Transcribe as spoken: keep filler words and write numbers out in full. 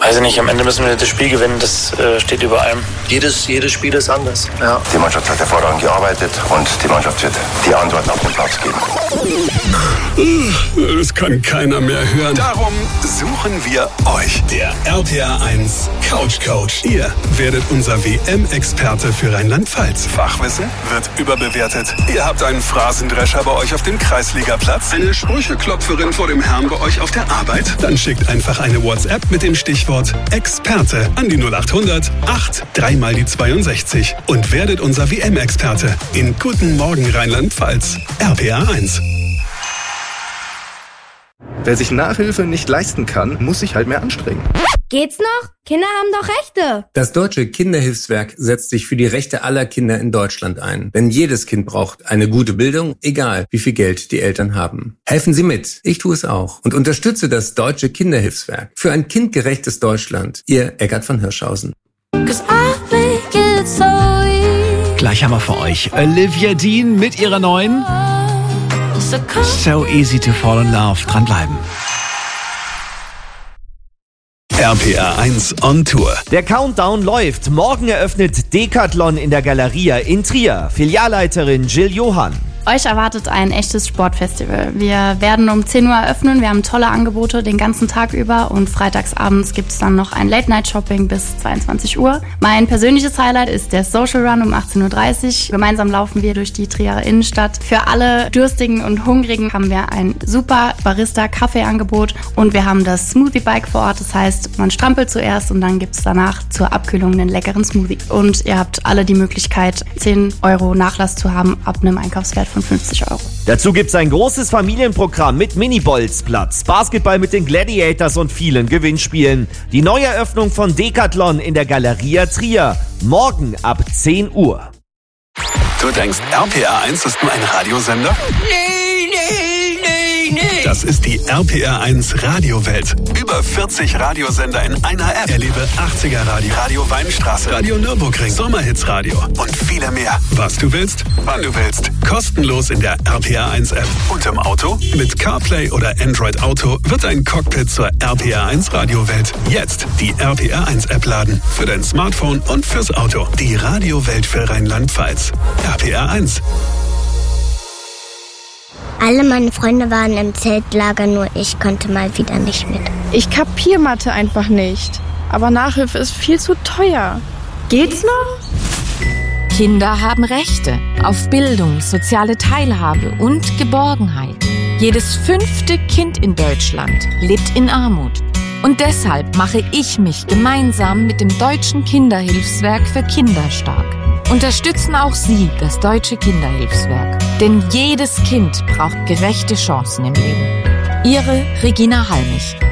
Weiß ich nicht, am Ende müssen wir das Spiel gewinnen, das äh, steht über allem. Jedes, jedes Spiel ist anders. Ja. Die Mannschaft hat hervorragend gearbeitet und die Mannschaft wird die Antworten auf den Platz geben. Das kann keiner mehr hören. Darum suchen wir euch. Der R P R eins Couch Coach. Ihr werdet unser W M-Experte für Rheinland-Pfalz. Fachwissen wird überbewertet. Ihr habt einen Phrasendrescher bei euch auf dem Kreisligaplatz. Eine Sprücheklopferin vor dem Herrn bei euch auf der Arbeit. Dann schickt einfach eine WhatsApp mit dem Stichwort Experte an die null acht hundert acht drei mal die zweiundsechzig und werdet unser W M-Experte in Guten Morgen Rheinland-Pfalz. R P R eins. Wer sich Nachhilfe nicht leisten kann, muss sich halt mehr anstrengen. Geht's noch? Kinder haben doch Rechte. Das Deutsche Kinderhilfswerk setzt sich für die Rechte aller Kinder in Deutschland ein. Denn jedes Kind braucht eine gute Bildung, egal wie viel Geld die Eltern haben. Helfen Sie mit. Ich tue es auch. Und unterstütze das Deutsche Kinderhilfswerk für ein kindgerechtes Deutschland. Ihr Eckart von Hirschhausen. Gleich haben wir für euch Olivia Dean mit ihrer neuen So Easy to Fall in Love. Dranbleiben. R P R eins on Tour. Der Countdown läuft. Morgen eröffnet Decathlon in der Galeria in Trier. Filialleiterin Jill Johann. Euch erwartet ein echtes Sportfestival. Wir werden um zehn Uhr eröffnen. Wir haben tolle Angebote den ganzen Tag über und freitagsabends gibt es dann noch ein Late-Night-Shopping bis zweiundzwanzig Uhr. Mein persönliches Highlight ist der Social Run um achtzehn Uhr dreißig. Gemeinsam laufen wir durch die Trierer Innenstadt. Für alle Durstigen und Hungrigen haben wir ein super Barista-Kaffee-Angebot und wir haben das Smoothie-Bike vor Ort. Das heißt, man strampelt zuerst und dann gibt es danach zur Abkühlung einen leckeren Smoothie. Und ihr habt alle die Möglichkeit, zehn Euro Nachlass zu haben ab einem Einkaufswert von fünfzig Euro. Dazu gibt's ein großes Familienprogramm mit Mini-Bolzplatz, Basketball mit den Gladiators und vielen Gewinnspielen. Die Neueröffnung von Decathlon in der Galeria Trier. Morgen ab zehn Uhr. Du denkst, R P R eins ist nur ein Radiosender? Nee, nee, nee, nee. Das ist die R P R eins Radiowelt. Über vierzig Radiosender in einer App. Erlebe achtziger Radio, Radio Weinstraße, Radio Nürburgring, Sommerhitsradio und viele mehr. Was du willst, wann du willst. Kostenlos in der R P R eins App. Und im Auto? Mit CarPlay oder Android Auto wird ein Cockpit zur R P R eins Radiowelt. Jetzt die R P R eins App laden. Für dein Smartphone und fürs Auto. Die Radiowelt für Rheinland-Pfalz. R P R eins. Alle meine Freunde waren im Zeltlager, nur ich konnte mal wieder nicht mit. Ich kapier Mathe einfach nicht. Aber Nachhilfe ist viel zu teuer. Geht's noch? Kinder haben Rechte auf Bildung, soziale Teilhabe und Geborgenheit. Jedes fünfte Kind in Deutschland lebt in Armut. Und deshalb mache ich mich gemeinsam mit dem Deutschen Kinderhilfswerk für Kinder stark. Unterstützen auch Sie das Deutsche Kinderhilfswerk. Denn jedes Kind braucht gerechte Chancen im Leben. Ihre Regina Halmich.